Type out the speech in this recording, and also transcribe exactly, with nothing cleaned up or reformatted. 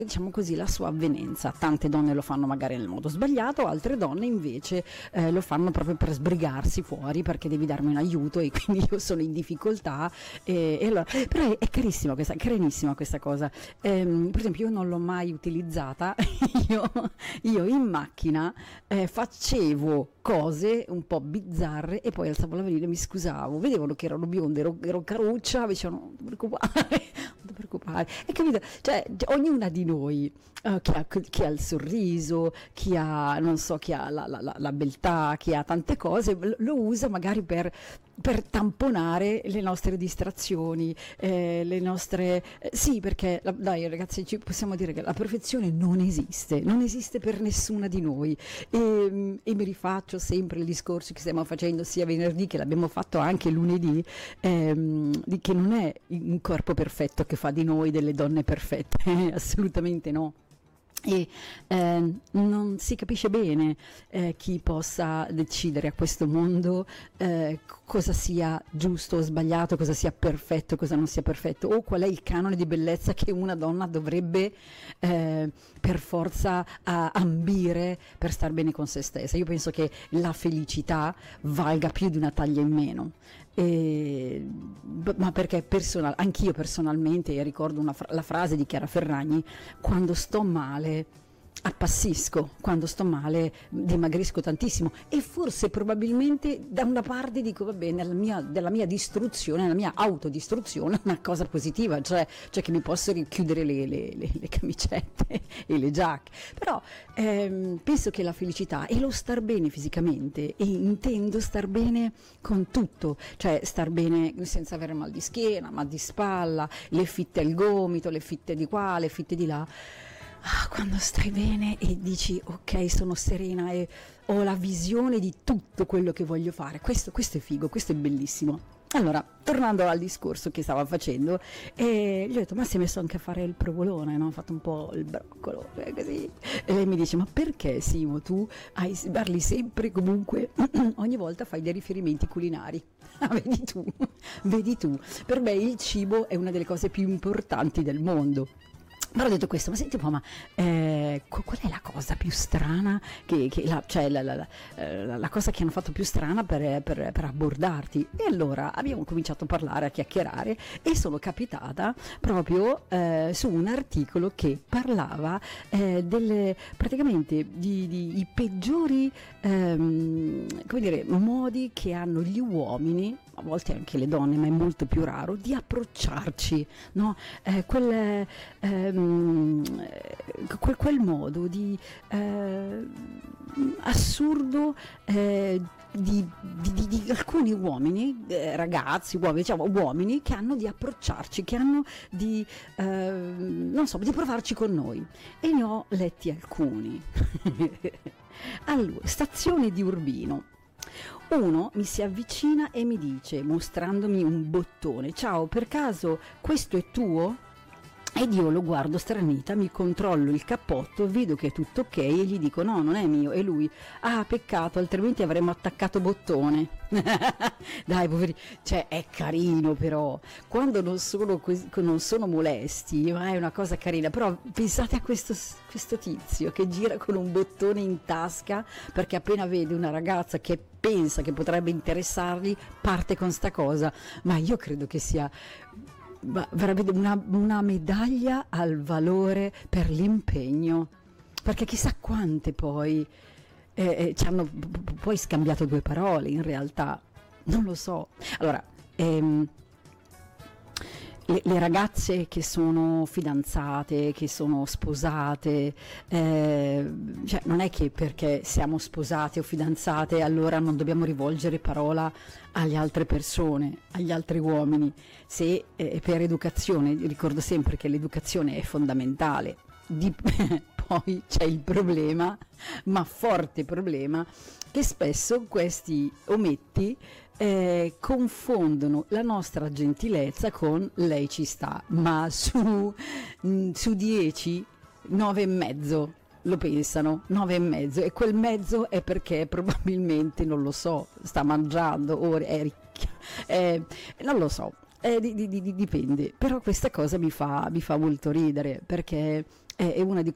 diciamo così, la sua avvenenza. Tante donne lo fanno magari nel modo sbagliato, altre donne invece eh, lo fanno proprio per sbrigarsi fuori, perché devi darmi un aiuto e quindi io sono in difficoltà e, e allora, però è, è carissima questa, carinissima questa cosa. Ehm, per esempio io non l'ho mai utilizzata, io, io in macchina eh, facevo cose un po' bizzarre e poi alzavo la manina e mi scusavo, vedevano che erano bionde, ero, ero caruccia, mi dicevano non ti preoccupare, non ti preoccupare, e capito? Cioè ognuna di noi uh, chi, ha, chi ha il sorriso, chi ha, non so, chi ha la, la, la beltà, chi ha tante cose, lo usa magari per, per tamponare le nostre distrazioni, eh, le nostre... Eh, sì, perché, la, dai ragazzi, ci possiamo dire che la perfezione non esiste, non esiste per nessuna di noi, e, e mi rifaccio sempre il discorso che stiamo facendo sia venerdì che l'abbiamo fatto anche lunedì, ehm, di che non è un corpo perfetto che fa di noi delle donne perfette, assolutamente no. E eh, non si capisce bene eh, chi possa decidere a questo mondo eh, cosa sia giusto o sbagliato, cosa sia perfetto, cosa non sia perfetto, o qual è il canone di bellezza che una donna dovrebbe eh, per forza a, ambire per star bene con se stessa. Io penso che la felicità valga più di una taglia in meno. E, ma perché personal, anch'io personalmente ricordo una, la frase di Chiara Ferragni: quando sto male appassisco, quando sto male dimagrisco tantissimo, e forse probabilmente da una parte dico vabbè, nella mia, della mia distruzione, nella mia autodistruzione, una cosa positiva, cioè, cioè che mi posso richiudere le, le, le, le camicette e le giacche, però ehm, penso che la felicità e lo star bene fisicamente, e intendo star bene con tutto, cioè star bene senza avere mal di schiena, mal di spalla, le fitte al gomito, le fitte di qua, le fitte di là. Ah, quando stai bene e dici ok, sono serena e ho la visione di tutto quello che voglio fare, questo, questo è figo, questo è bellissimo. Allora, tornando al discorso che stava facendo, eh, gli ho detto ma si è messo anche a fare il provolone, no? Ha fatto un po' il broccolo, eh, così. E lei mi dice ma perché Simo, tu hai, parli sempre comunque, ogni volta fai dei riferimenti culinari. Ah, vedi tu, vedi tu, per me il cibo è una delle cose più importanti del mondo. Però ho detto questo, ma senti un po', ma eh, qual è la cosa più strana, che, che la, cioè la, la, la, la cosa che hanno fatto più strana per, per, per abbordarti? E allora abbiamo cominciato a parlare, a chiacchierare, e sono capitata proprio eh, su un articolo che parlava eh, delle, praticamente di, di i peggiori ehm, come dire, modi che hanno gli uomini, a volte anche le donne, ma è molto più raro, di approcciarci, no? Eh, quel, ehm, quel, quel modo di eh, assurdo eh, di, di, di, di alcuni uomini, eh, ragazzi, uomini, diciamo uomini, che hanno di approcciarci, che hanno di, eh, non so, di provarci con noi. E ne ho letti alcuni. Allora, stazione di Urbino. Uno mi si avvicina e mi dice, mostrandomi un bottone: ciao, per caso questo è tuo? Ed io lo guardo stranita, mi controllo il cappotto, vedo che è tutto ok e gli dico no, non è mio. E lui: ah, peccato, altrimenti avremmo attaccato bottone. Dai, poveri, cioè è carino, però quando non sono, così, non sono molesti, ma è una cosa carina. Però pensate a questo, questo tizio che gira con un bottone in tasca perché appena vede una ragazza che pensa che potrebbe interessargli parte con sta cosa. Ma io credo che sia veramente una, una medaglia al valore per l'impegno, perché chissà quante poi eh, eh, ci hanno p- poi scambiato due parole, in realtà non lo so. Allora ehm, le, le ragazze che sono fidanzate, che sono sposate, eh, cioè non è che perché siamo sposate o fidanzate allora non dobbiamo rivolgere parola alle altre persone, agli altri uomini. Se eh, per educazione, ricordo sempre che l'educazione è fondamentale, di, poi c'è il problema, ma forte problema, che spesso questi ometti eh, confondono la nostra gentilezza con lei ci sta, ma su, mh, su dieci, nove e mezzo lo pensano, nove e mezzo, e quel mezzo è perché probabilmente, non lo so, sta mangiando o è ricchia, eh, non lo so. Eh, di, di, di, dipende, però questa cosa mi fa, mi fa molto ridere, perché è una di